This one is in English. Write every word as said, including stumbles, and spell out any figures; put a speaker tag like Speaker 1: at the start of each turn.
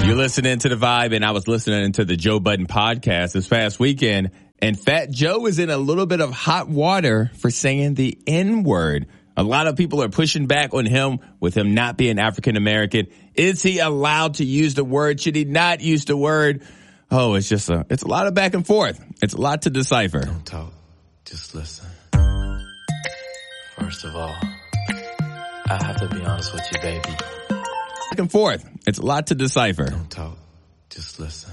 Speaker 1: You're listening to The Vibe, and I was listening to the Joe Budden podcast this past weekend, and Fat Joe is in a little bit of hot water for saying the N-word. A lot of people are pushing back on him with him not being African American. Is he allowed to use the word? Should he not use the word? Oh, it's just a, it's a lot of back and forth. It's a lot to decipher.
Speaker 2: Don't talk, just listen. First of all, I have to be honest with you, baby.
Speaker 1: Back and forth. It's a lot to decipher.
Speaker 2: Don't talk, just listen.